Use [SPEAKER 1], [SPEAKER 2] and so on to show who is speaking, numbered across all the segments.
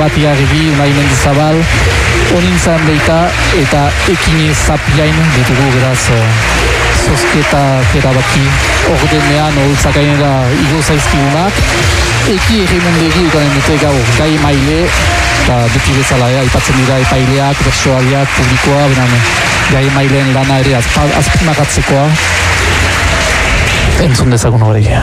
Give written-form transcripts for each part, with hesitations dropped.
[SPEAKER 1] Xabat Iarregi, Unai Mendizabal, Onintzan beita eta Ekine Zapiain ditugu beraz zozketa erabaki ordenean holtzakainera igo zaizkigunak. Eki errimundegi ukanen dute gaur gai maile eta beti bezala aipatzen dira epaileak, bertsoariak, publikoa, benan gai maileen lana ere azpimarratzekoa. Entzun dezagun horrek.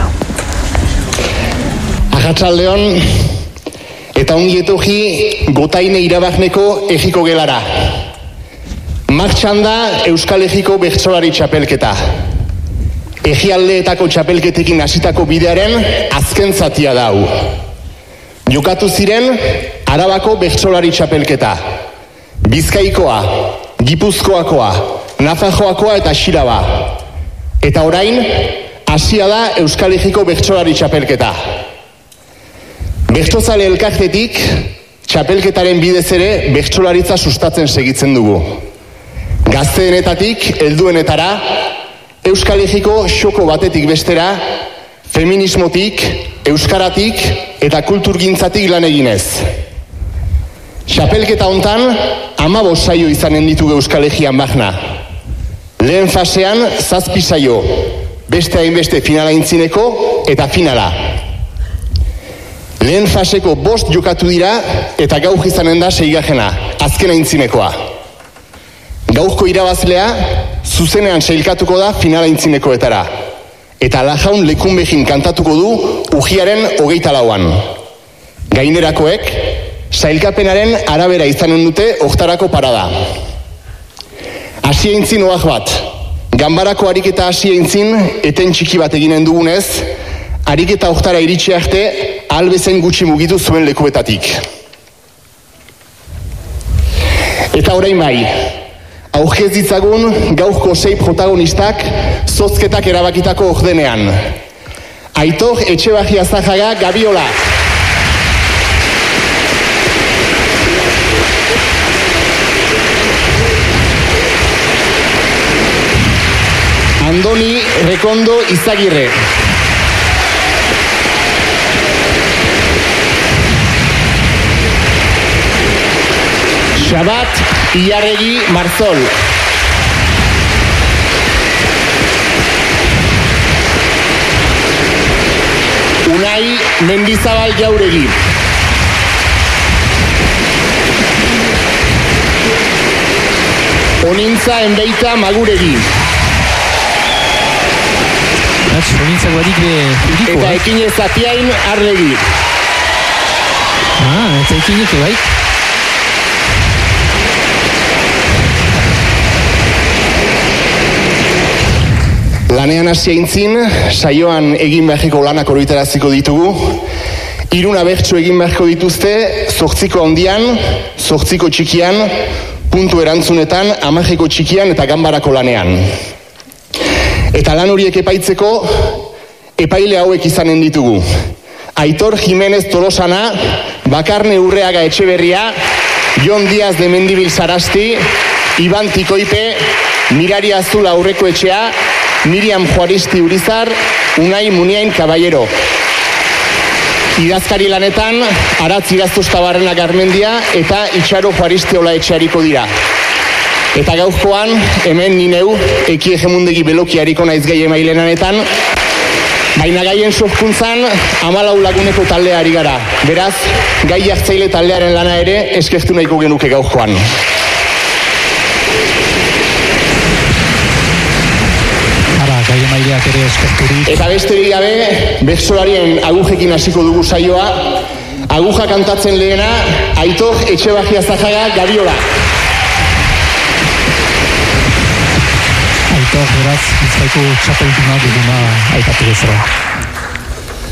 [SPEAKER 2] Arratsaldeon eta ongi etorri Gotaine Irabagneko Ejiko Gelara. Martxan da Euskal Ejiko bertsolari txapelketa. Ejialdeetako txapelketekin hasitako bidearen azken zatia da hau. Jokatu ziren Arabako bertsolari txapelketa. Bizkaikoa, Gipuzkoakoa, Nafarroakoa eta Xiraba. Eta orain, hasia da Euskal Ejiko bertsolari txapelketa. Bertsozale elkartetik, txapelketaren bidez ere bertsolaritza sustatzen segitzen dugu. Gazteenetatik, helduenetara, Euskal Ejiko xoko batetik bestera, feminismotik, euskaratik eta kulturgintzatik lan eginez. Txapelketa hontan, 15 saio izanen ditugu Euskal Ejian Magna. Lehen fasean, 7 saio, beste hainbeste finala intzineko eta finala. Lehen faseko 5 jokatu dira eta gaur izanen da 6. azkena intzinekoa. Gaurko irabazlea, zuzenean sailkatuko da finala intzinekoetara. Eta Lajaun Lekunbegin kantatuko du ujiaren 24an. Gainerakoek, sailkapenaren arabera izanen dute oktarako parada. Asia intzin oak bat, ganbarako ariketa asia intzin eten txiki bat eginen dugunez, ariketa oktara iritsi arte albezen gutxi mugitu zuen lekuetatik. Eta orain bai, aurkez ditzagun gaurko 6 protagonistak zozketak erabakitako ordenean. Aitor Etxebarria Zajaga Gabiola. Andoni Rekondo Izagirre. Xabat Iarregi Marzol. Unai Mendizabal Jauregi. Onintza Enbeita Maguregi.
[SPEAKER 1] Onintza guadik publiko.
[SPEAKER 2] Eta Ekine Zapiain Arregi.
[SPEAKER 1] Eta Ekineko bai.
[SPEAKER 2] Lanean hasia intzin, saioan egin beharriko lanak oroitaraziko ditugu. 3 bertso egin beharko dituzte, 8 handian, 8 txikian, puntu erantzunetan, 10 txikian eta ganbarako lanean. Eta lan horiek epaitzeko, epaile hauek izanen ditugu. Aitor Jimenez Tolosana, Bakarne Urreaga Etxeberria, Jon Diaz de Mendibil Sarasti, Iban Tikoipe, Mirari Azul Aurreko Etxea, Miriam Juaristi Urizar, Unai Muniain Caballero. Idazkari lanetan, Aratz Iraztuztabarrena Garmendia eta Itxaro Juaristi Ola Etxeariko dira. Eta gauzkoan, hemen nineu, Eki Egemundegi Belokiariko naiz gai emailenanetan, baina gaien sorkuntzan 14 laguneko taldea ari gara. Beraz, gai jartzaile taldearen lana ere eskertu nahiko genuke gauzkoan.
[SPEAKER 1] Gai emaileak ere eskerturik.
[SPEAKER 2] Eta besterik gabe, bertsolarien agujekin hasiko dugu saioa. Aguja kantatzen lehena, Aitor Etxebarria Zajaga Gabiola.
[SPEAKER 1] Aitor, beraz, Bizkaiko txapelduna duguna aipatu bezala.